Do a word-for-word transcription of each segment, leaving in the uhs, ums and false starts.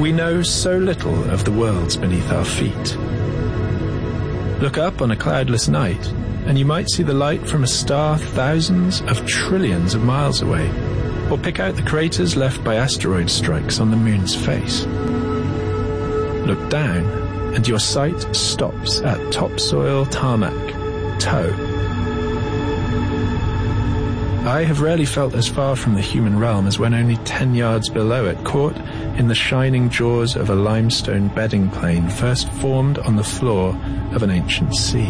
We know so little of the worlds beneath our feet. Look up on a cloudless night, and you might see the light from a star thousands of trillions of miles away, or pick out the craters left by asteroid strikes on the moon's face. Look down, and your sight stops at topsoil, tarmac, toe. I have rarely felt as far from the human realm as when only ten yards below it, caught in the shining jaws of a limestone bedding plane first formed on the floor of an ancient sea.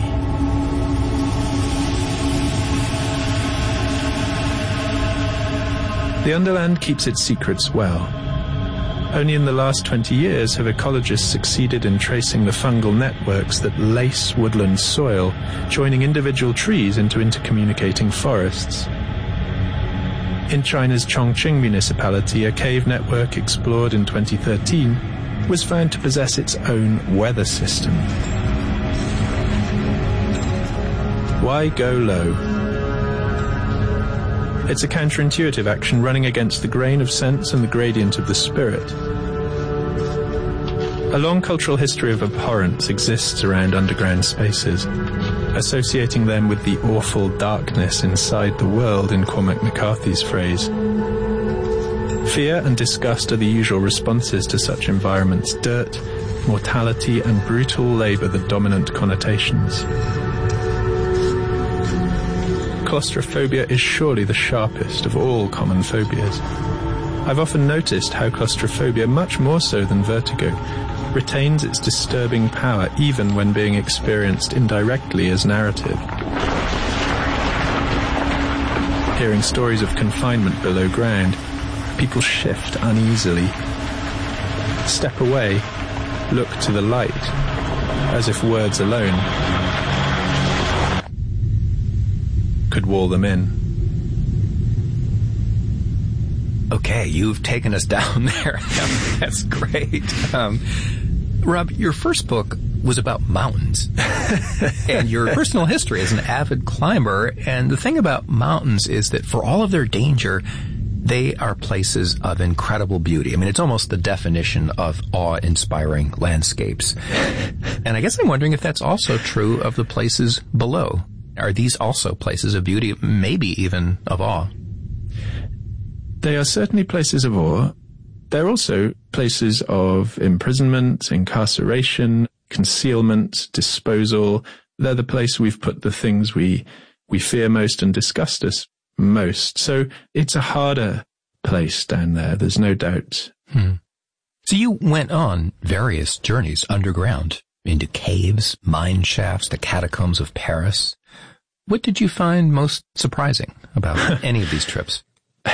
The Underland keeps its secrets well. Only in the last twenty years have ecologists succeeded in tracing the fungal networks that lace woodland soil, joining individual trees into intercommunicating forests. In China's Chongqing municipality, a cave network explored in twenty thirteen was found to possess its own weather system. Why go low? It's a counterintuitive action running against the grain of sense and the gradient of the spirit. A long cultural history of abhorrence exists around underground spaces, associating them with the awful darkness inside the world, in Cormac McCarthy's phrase. Fear and disgust are the usual responses to such environments. Dirt, mortality, and brutal labour the dominant connotations. Claustrophobia is surely the sharpest of all common phobias. I've often noticed how claustrophobia, much more so than vertigo, retains its disturbing power even when being experienced indirectly as narrative. Hearing stories of confinement below ground, people shift uneasily, step away, look to the light, as if words alone could wall them in. Okay, you've taken us down there. That's great. Um, Rob, your first book was about mountains and your personal history as an avid climber. And the thing about mountains is that for all of their danger, they are places of incredible beauty. I mean, it's almost the definition of awe-inspiring landscapes. And I guess I'm wondering if that's also true of the places below. Are these also places of beauty, maybe even of awe? They are certainly places of awe. They're also places of imprisonment, incarceration, concealment, disposal. They're the place we've put the things we we fear most and disgust us most. So it's a harder place down there, there's no doubt. Hmm. So you went on various journeys underground, into caves, mine shafts, the catacombs of Paris. What did you find most surprising about any of these trips?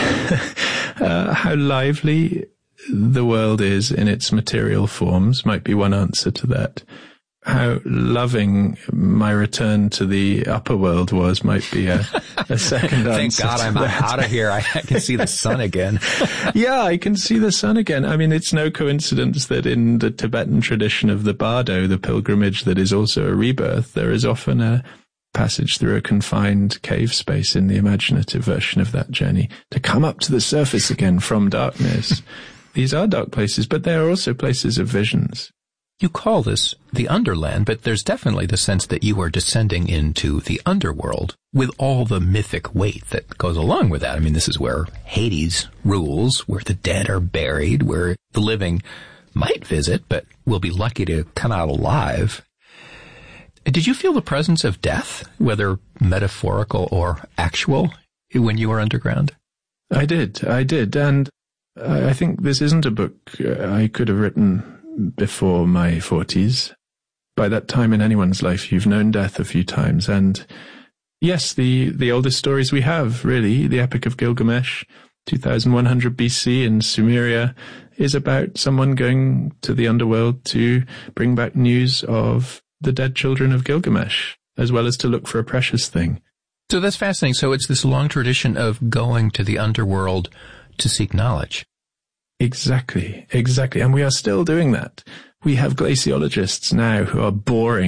uh, how lively the world is in its material forms might be one answer to that. How loving my return to the upper world was might be a, a second answer. Thank God I'm that. out of here. I can see the sun again. Yeah, I can see the sun again. I mean, it's no coincidence that in the Tibetan tradition of the Bardo, the pilgrimage that is also a rebirth, there is often a passage through a confined cave space in the imaginative version of that journey to come up to the surface again from darkness. These are dark places, but they are also places of visions. You call this the Underland, but there's definitely the sense that you are descending into the underworld with all the mythic weight that goes along with that. I mean, this is where Hades rules, where the dead are buried, where the living might visit, but will be lucky to come out alive. Did you feel the presence of death, whether metaphorical or actual, when you were underground? I did, I did, and I think this isn't a book I could have written before my forties. By that time in anyone's life, you've known death a few times, and yes, the, the oldest stories we have, really, the Epic of Gilgamesh, two thousand one hundred B C in Sumeria, is about someone going to the underworld to bring back news of the dead children of Gilgamesh, as well as to look for a precious thing. So that's fascinating. So it's this long tradition of going to the underworld to seek knowledge. Exactly, exactly. And we are still doing that. We have glaciologists now who are boring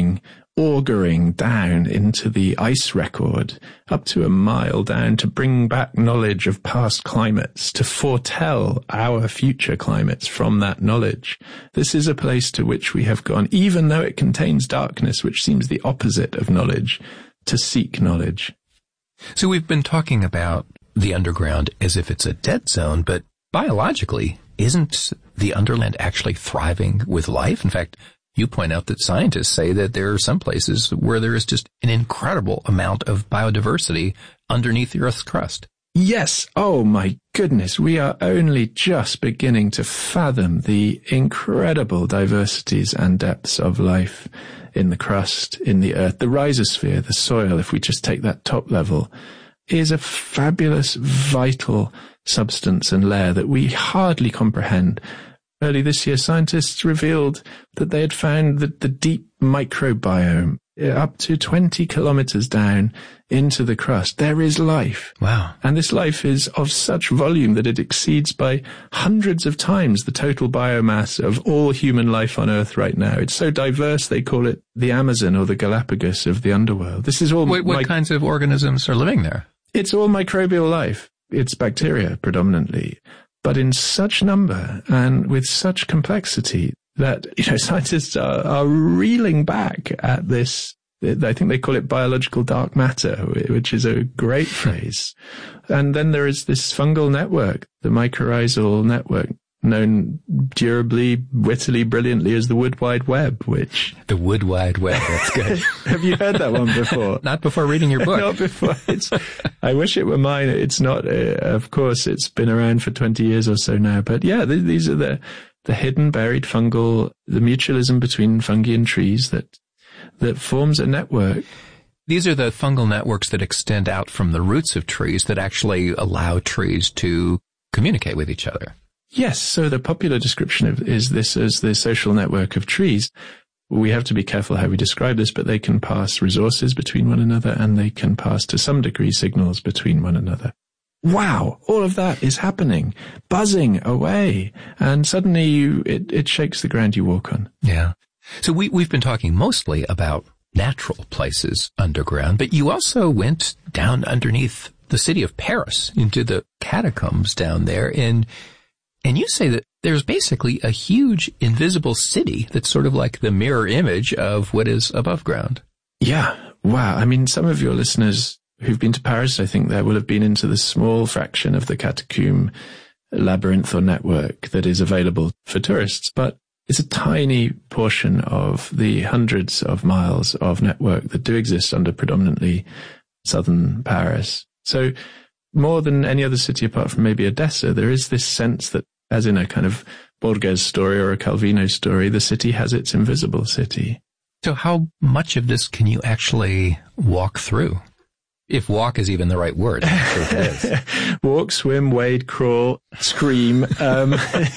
auguring down into the ice record, up to a mile down, to bring back knowledge of past climates, to foretell our future climates from that knowledge. This is a place to which we have gone, even though it contains darkness, which seems the opposite of knowledge, to seek knowledge. So we've been talking about the underground as if it's a dead zone, but biologically, isn't the underland actually thriving with life? In fact, you point out that scientists say that there are some places where there is just an incredible amount of biodiversity underneath the Earth's crust. Yes. Oh, my goodness. We are only just beginning to fathom the incredible diversities and depths of life in the crust, in the Earth. The rhizosphere, the soil, if we just take that top level, is a fabulous, vital substance and layer that we hardly comprehend. Early this year, scientists revealed that they had found that the deep microbiome, up to twenty kilometers down into the crust, there is life. Wow. And this life is of such volume that it exceeds by hundreds of times the total biomass of all human life on Earth right now. It's so diverse, they call it the Amazon or the Galapagos of the underworld. This is all... What, what mi- kinds of organisms are living there? It's all microbial life. It's bacteria predominantly, but in such number and with such complexity that, you know, scientists are, are reeling back at this. I think they call it biological dark matter, which is a great phrase. And then there is this fungal network, the mycorrhizal network, known durably, wittily, brilliantly as the Wood Wide Web, which... The Wood Wide Web, that's good. Have you heard that one before? Not before reading your book. Not before. It's, I wish it were mine. It's not, uh, of course, it's been around for twenty years or so now. But yeah, th- these are the, the hidden, buried fungal, the mutualism between fungi and trees that, that forms a network. These are the fungal networks that extend out from the roots of trees that actually allow trees to communicate with each other. Yes, so the popular description of is this as the social network of trees. We have to be careful how we describe this, but they can pass resources between one another, and they can pass, to some degree, signals between one another. Wow, all of that is happening, buzzing away, and suddenly you, it, it shakes the ground you walk on. Yeah. So we, we've been talking mostly about natural places underground, but you also went down underneath the city of Paris into the catacombs down there, and And you say that there's basically a huge invisible city that's sort of like the mirror image of what is above ground. Yeah. Wow. I mean, some of your listeners who've been to Paris, I think there will have been into the small fraction of the catacomb labyrinth or network that is available for tourists. But it's a tiny portion of the hundreds of miles of network that do exist under predominantly southern Paris. So more than any other city apart from maybe Odessa, there is this sense that, as in a kind of Borges story or a Calvino story, the city has its invisible city. So how much of this can you actually walk through? If walk is even the right word. I'm sure it is. Walk, swim, wade, crawl, scream. Um,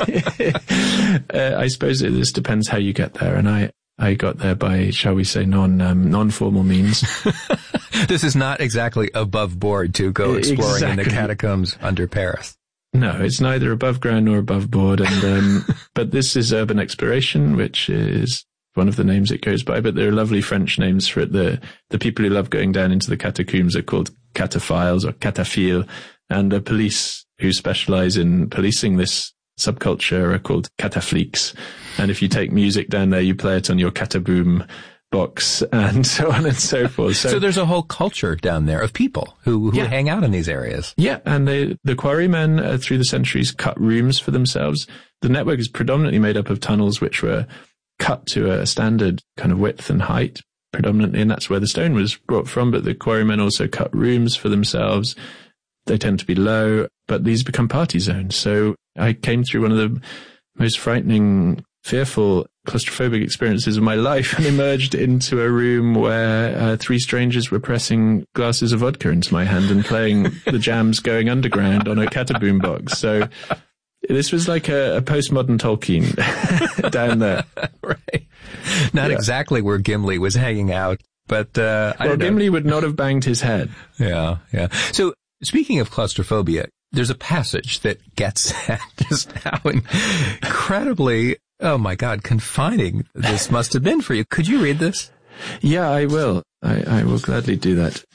uh, I suppose it, this depends how you get there. And I, I got there by, shall we say, non, um, non-formal means. This is not exactly above board to go exploring exactly. in the catacombs under Paris. No, it's neither above ground nor above board. And, um, but this is urban exploration, which is one of the names it goes by, but there are lovely French names for it. The, the people who love going down into the catacombs are called cataphiles or cataphiles, and the police who specialize in policing this subculture are called catafliques. And if you take music down there, you play it on your cataboom box and so on and so forth. So, so there's a whole culture down there of people who, who yeah. hang out in these areas. Yeah, and they, the quarrymen uh, through the centuries cut rooms for themselves. The network is predominantly made up of tunnels which were cut to a standard kind of width and height predominantly, and that's where the stone was brought from. But the quarrymen also cut rooms for themselves. They tend to be low, but these become party zones. So I came through one of the most frightening, fearful, claustrophobic experiences of my life and emerged into a room where uh, three strangers were pressing glasses of vodka into my hand and playing the jams going underground on a cataboom box. So this was like a, a postmodern Tolkien down there. Right. Not yeah. exactly where Gimli was hanging out, but uh, I well, don't know. Gimli would not have banged his head. Yeah, yeah. So speaking of claustrophobia, there's a passage that gets at just how incredibly, oh my God, confining this must have been for you. Could you read this? Yeah, I will. I, I will gladly do that.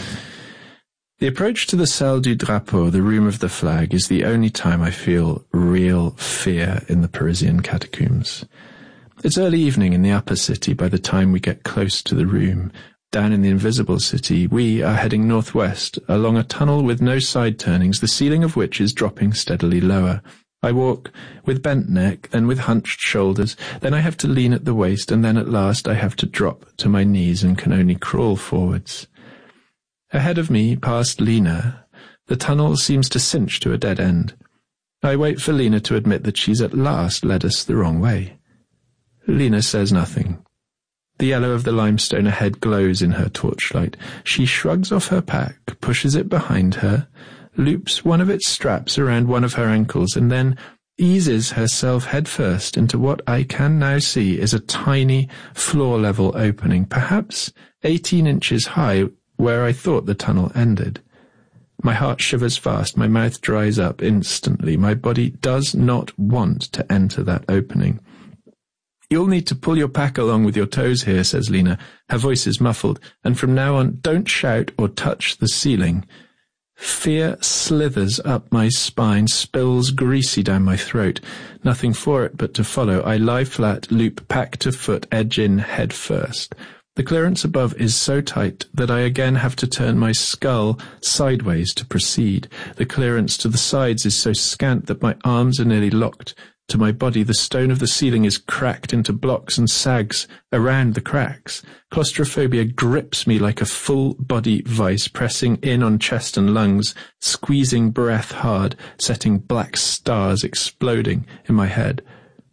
The approach to the Salle du Drapeau, the room of the flag, is the only time I feel real fear in the Parisian catacombs. It's early evening in the upper city by the time we get close to the room. Down in the invisible city, we are heading northwest, along a tunnel with no side turnings, the ceiling of which is dropping steadily lower. I walk with bent neck, then with hunched shoulders, then I have to lean at the waist, and then at last I have to drop to my knees and can only crawl forwards. Ahead of me, past Lena, the tunnel seems to cinch to a dead end. I wait for Lena to admit that she's at last led us the wrong way. Lena says nothing. The yellow of the limestone ahead glows in her torchlight. She shrugs off her pack, pushes it behind her, loops one of its straps around one of her ankles, and then eases herself headfirst into what I can now see is a tiny floor-level opening, perhaps eighteen inches high, where I thought the tunnel ended. My heart shivers fast, my mouth dries up instantly. My body does not want to enter that opening. "You'll need to pull your pack along with your toes here," says Lena. Her voice is muffled, and from now on, don't shout or touch the ceiling. Fear slithers up my spine, spills greasy down my throat. Nothing for it but to follow. I lie flat, loop pack to foot, edge in head first. The clearance above is so tight that I again have to turn my skull sideways to proceed. The clearance to the sides is so scant that my arms are nearly locked to my body. The stone of the ceiling is cracked into blocks and sags around the cracks. Claustrophobia grips me like a full-body vice, pressing in on chest and lungs, squeezing breath hard, setting black stars exploding in my head.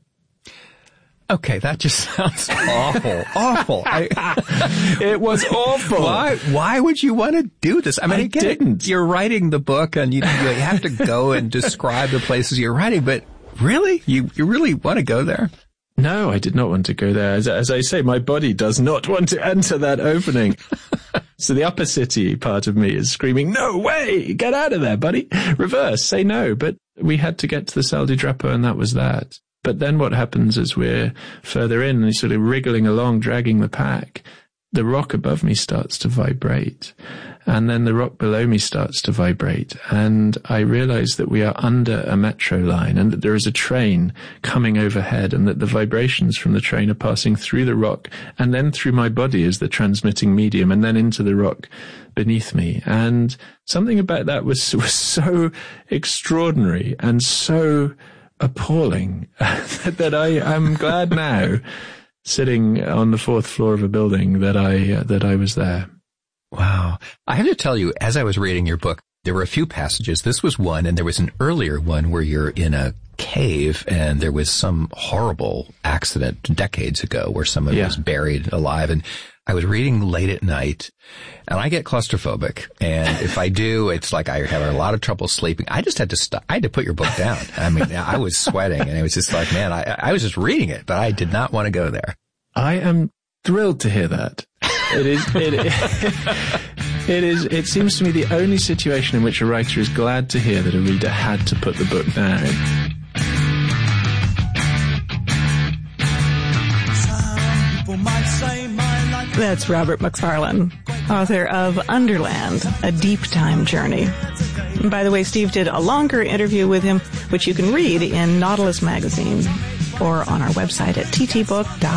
Okay, that just sounds awful. Awful. I, it was awful. Why? Why would you want to do this? I mean, I again, didn't. You're writing the book, and you, you have to go and describe the places you're writing. But really, you you really want to go there? No, I did not want to go there. As, as I say, my body does not want to enter that opening. So the upper city part of me is screaming, "No way! Get out of there, buddy! Reverse, say no." But we had to get to the Salle du Drapeau, and that was that. But then what happens as we're further in and sort of wriggling along, dragging the pack, the rock above me starts to vibrate. And then the rock below me starts to vibrate. And I realize that we are under a metro line and that there is a train coming overhead and that the vibrations from the train are passing through the rock and then through my body as the transmitting medium and then into the rock beneath me. And something about that was, was so extraordinary and so appalling that I am glad now, sitting on the fourth floor of a building, that I uh, that I was there. Wow. I have to tell you, as I was reading your book, there were a few passages. This was one, and there was an earlier one where you're in a cave and there was some horrible accident decades ago where someone yeah. was buried alive. And I was reading late at night, and I get claustrophobic. And if I do, it's like I have a lot of trouble sleeping. I just had to stop. I had to put your book down. I mean, I was sweating, and it was just like, man, I, I was just reading it, but I did not want to go there. I am thrilled to hear that. It is, it, it is, it seems to me the only situation in which a writer is glad to hear that a reader had to put the book down. That's Robert Macfarlane, author of Underland, A Deep Time Journey. And by the way, Steve did a longer interview with him, which you can read in Nautilus Magazine or on our website at t t book dot